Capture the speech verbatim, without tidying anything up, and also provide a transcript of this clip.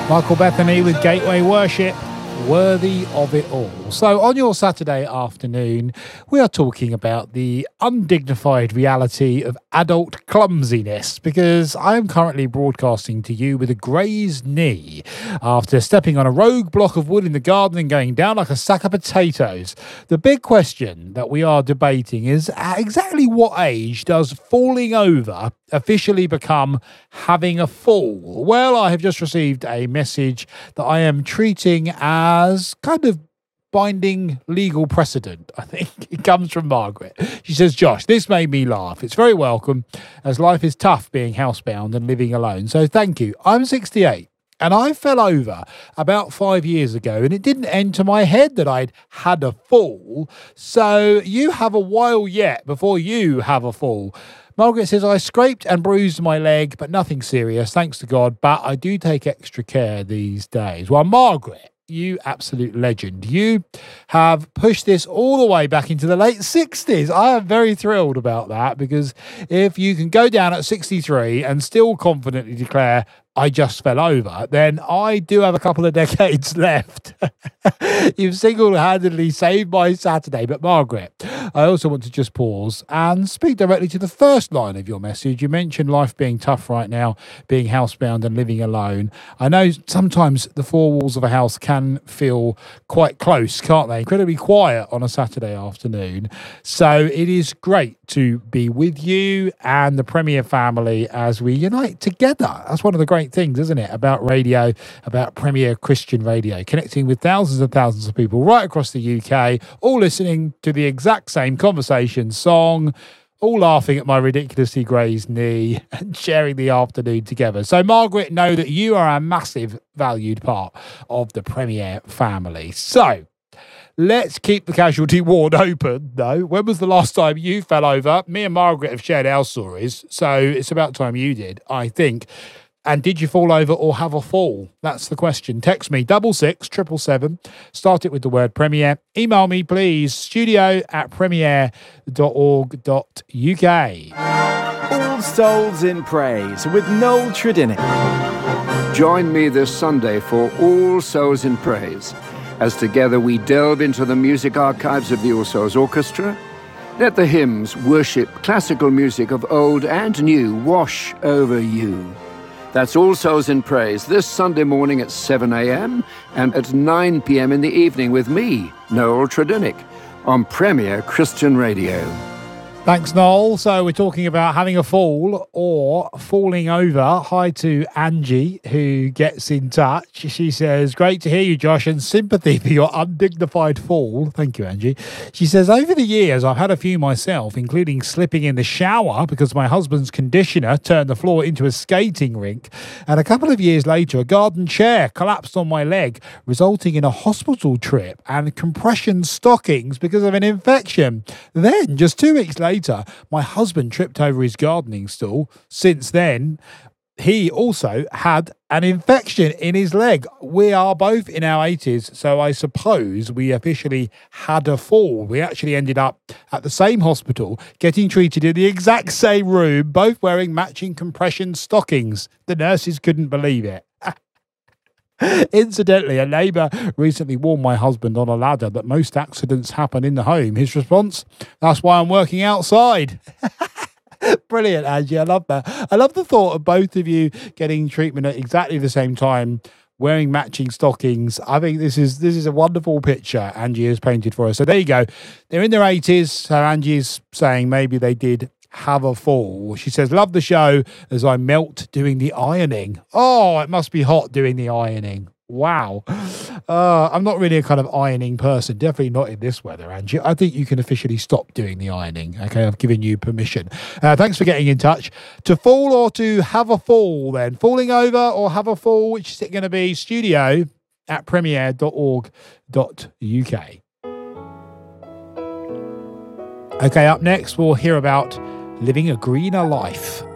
Michael Bethany with Gateway Worship, worthy of it all. So on your Saturday afternoon, we are talking about the undignified reality of adult clumsiness, because I am currently broadcasting to you with a grazed knee after stepping on a rogue block of wood in the garden and going down like a sack of potatoes. The big question that we are debating is, at exactly what age does falling over officially become having a fall? Well, I have just received a message that I am treating as kind of binding legal precedent. I think it comes from Margaret. She says, Josh, this made me laugh. It's very welcome, as life is tough being housebound and living alone. So thank you. I'm sixty-eight. And I fell over about five years ago, and it didn't enter my head that I'd had a fall. So you have a while yet before you have a fall. Margaret says, I scraped and bruised my leg, but nothing serious, thanks to God. But I do take extra care these days. Well, Margaret, you absolute legend. You have pushed this all the way back into the late sixties. I am very thrilled about that, because if you can go down at sixty-three and still confidently declare, I just fell over, then I do have a couple of decades left. You've single-handedly saved my Saturday. But Margaret, I also want to just pause and speak directly to the first line of your message. You mentioned life being tough right now, being housebound and living alone. I know sometimes the four walls of a house can feel quite close, can't they? Incredibly quiet on a Saturday afternoon. So it is great to be with you and the Premier family as we unite together. That's one of the great things, isn't it, about radio, about Premier Christian Radio, connecting with thousands and thousands of people right across the U K, all listening to the exact same conversation, song, all laughing at my ridiculously grazed knee and sharing the afternoon together. So, Margaret, know that you are a massive valued part of the Premier family. So, let's keep the casualty ward open, though. When was the last time you fell over? Me and Margaret have shared our stories, so it's about time you did, I think. And did you fall over or have a fall? That's the question. Text me, double six, triple seven. Start it with the word Premier. Email me, please, studio at premier dot org dot U K. All Souls in Praise with Noel Tredinnick. Join me this Sunday for All Souls in Praise, as together we delve into the music archives of the All Souls Orchestra. Let the hymns, worship, classical music of old and new wash over you. That's All Souls in Praise this Sunday morning at seven a.m. and at nine p.m. in the evening with me, Noel Tredinnick, on Premier Christian Radio. Thanks, Noel. So we're talking about having a fall or falling over. Hi to Angie, who gets in touch. She says, great to hear you, Josh, and sympathy for your undignified fall. Thank you, Angie. She says, over the years, I've had a few myself, including slipping in the shower because my husband's conditioner turned the floor into a skating rink. And a couple of years later, a garden chair collapsed on my leg, resulting in a hospital trip and compression stockings because of an infection. Then, just two weeks later, Later, my husband tripped over his gardening stool. Since then, he also had an infection in his leg. We are both in our eighties, so I suppose we officially had a fall. We actually ended up at the same hospital, getting treated in the exact same room, both wearing matching compression stockings. The nurses couldn't believe it. Incidentally, a neighbour recently warned my husband on a ladder that most accidents happen in the home. His response, that's why I'm working outside. Brilliant, Angie. I love that. I love the thought of both of you getting treatment at exactly the same time, wearing matching stockings. I think this is this is a wonderful picture Angie has painted for us. So there you go. They're in their eighties. So Angie's saying maybe they did have a fall. She says, love the show as I melt doing the ironing. Oh, it must be hot doing the ironing. Wow. Uh, I'm not really a kind of ironing person. Definitely not in this weather, Angie. I think you can officially stop doing the ironing. Okay, I've given you permission. Uh, thanks for getting in touch. To fall or to have a fall then? Falling over or have a fall? Which is it going to be? Studio at premier dot org dot U K. Okay, up next we'll hear about living a greener life.